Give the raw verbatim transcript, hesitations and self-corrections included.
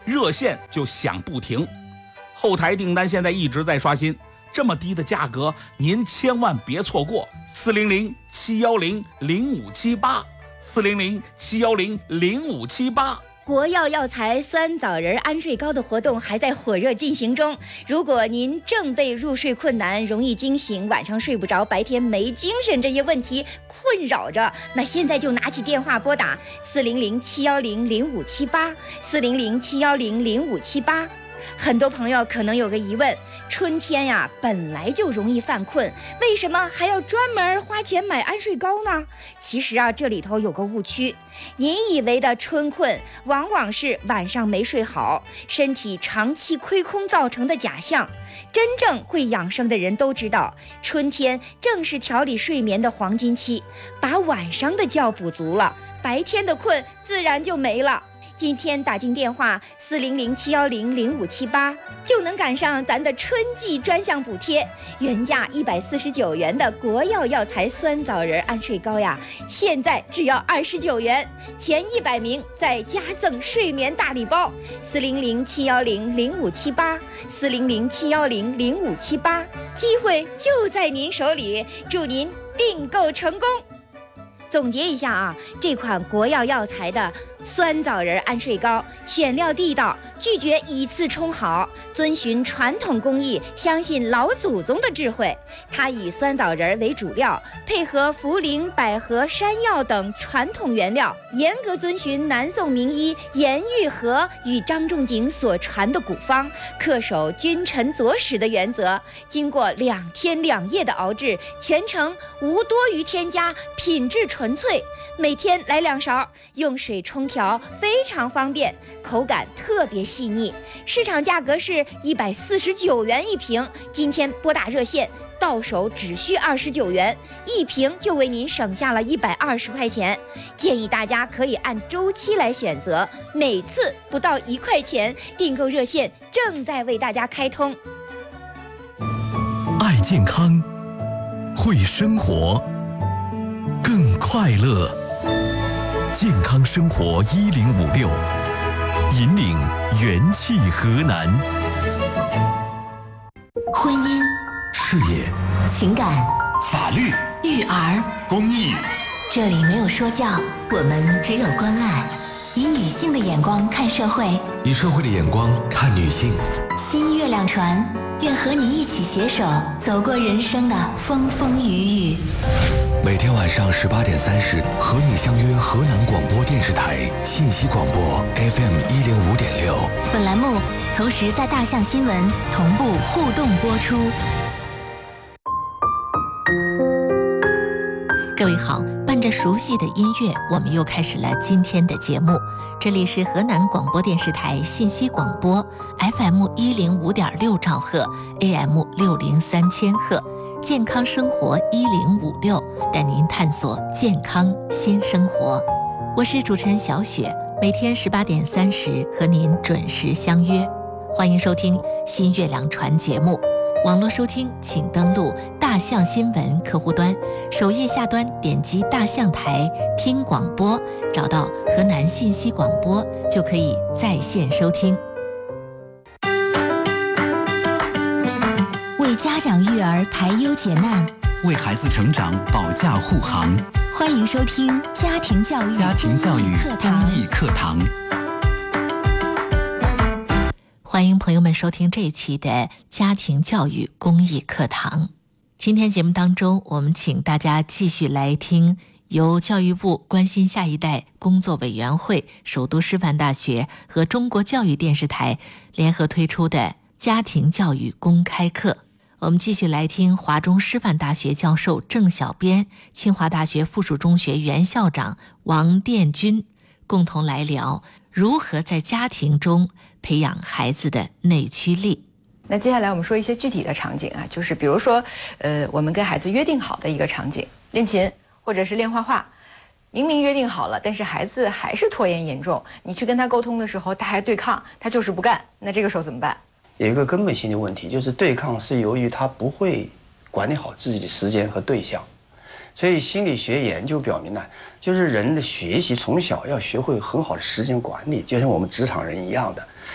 热线就响不停。后台订单现在一直在刷新，这么低的价格您千万别错过。四零零七幺零零五七八，四零零七幺零零五七八。 国药药材酸枣仁安睡膏的活动还在火热进行中。如果您正被入睡困难、容易惊醒、晚上睡不着、白天没精神这些问题困扰着，那现在就拿起电话拨打四零零七幺零零五七八，四零零七幺零零五七八。很多朋友可能有个疑问，春天呀本来就容易犯困，为什么还要专门花钱买安睡膏呢？其实啊，这里头有个误区，您以为的春困往往是晚上没睡好，身体长期亏空造成的假象。真正会养生的人都知道，春天正是调理睡眠的黄金期，把晚上的觉补足了，白天的困自然就没了。今天打进电话四零零七幺零零五七八，就能赶上咱的春季专项补贴，原价一百四十九元的国药药材酸枣仁安睡膏呀，现在只要二十九元，前一百名再加赠睡眠大礼包。四零零七幺零零五七八，四零零七幺零零五七八，机会就在您手里，祝您订购成功。总结一下啊，这款国药药材的酸枣仁安睡膏，选料地道，拒绝以次充好，遵循传统工艺，相信老祖宗的智慧。它以酸枣仁为主料，配合茯苓、百合、山药等传统原料，严格遵循南宋名医严玉和与张仲景所传的古方，恪守君臣佐使的原则。经过两天两夜的熬制，全程无多余添加，品质纯粹。每天来两勺，用水冲调非常方便，口感特别细腻。市场价格是一百四十九元一瓶，今天拨打热线，到手只需二十九元，一瓶就为您省下了一百二十块钱。建议大家可以按周期来选择，每次不到一块钱。订购热线正在为大家开通。 爱健康，会生活，更快乐。健康生活一零五六，引领元气河南。 婚姻、 事业、 情感、 法律、 育儿、 公益， 这里没有说教，我们只有关爱。以女性的眼光看社会， 以社会的眼光看女性。 新月亮船愿和你一起携手，走过人生的风风雨雨。 每天晚上十八点三十，和你相约河南广播电视台信息广播 F M 一零五点六。 本栏目同时在大象新闻同步互动播出。 各位好，伴着熟悉的音乐，我们又开始了今天的节目。这里是河南广播电视台信息广播 F M 一零五点六兆赫 A M 六零三千赫。健康生活一零五六，带您探索健康新生活。我是主持人小雪，每天十八点三十和您准时相约。欢迎收听新月亮船节目。网络收听请登录大象新闻客户端，首页下端点击大象台听广播，找到河南信息广播就可以在线收听。 为家长育儿排忧解难， 为孩子成长保驾护航。 欢迎收听家庭教育家庭教育公益课堂。 欢迎朋友们收听这一期的家庭教育公益课堂。今天节目当中，我们请大家继续来听由教育部关心下一代工作委员会、首都师范大学和中国教育电视台联合推出的家庭教育公开课。我们继续来听华中师范大学教授郑小编、清华大学附属中学原校长王殿军共同来聊如何在家庭中培养孩子的内驱力。 那接下来我们说一些具体的场景啊，就是比如说，呃，我们跟孩子约定好的一个场景，练琴或者是练画画，明明约定好了，但是孩子还是拖延严重，你去跟他沟通的时候，他还对抗，他就是不干，那这个时候怎么办？ 有一个根本性的问题，就是对抗是由于他不会管理好自己的时间和对象。所以心理学研究表明呢，就是人的学习从小要学会很好的时间管理，就像我们职场人一样的。